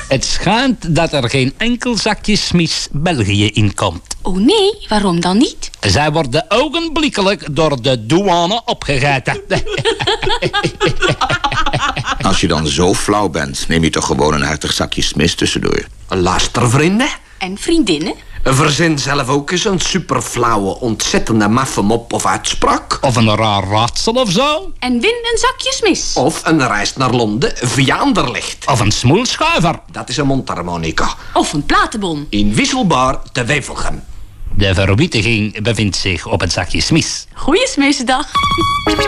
Het schijnt dat er geen enkel zakje Smiths België in komt. Oh nee, waarom dan niet? Zij worden ogenblikkelijk door de douane opgegeten. Als je dan zo flauw bent, neem je toch gewoon een hartig zakje Smiths tussendoor. Luister, vrienden. En vriendinnen? Verzin zelf ook eens een superflauwe, ontzettende maffe mop of uitspraak. Of een raar raadsel of zo. En win een zakje Smiths. Of een reis naar Londen via Anderlecht. Of een smoelschuiver. Dat is een mondharmonica. Of een platenbon. Inwisselbaar te Wevelgem. De verwittiging bevindt zich op het zakje Smiths. Goeie Smithsdag.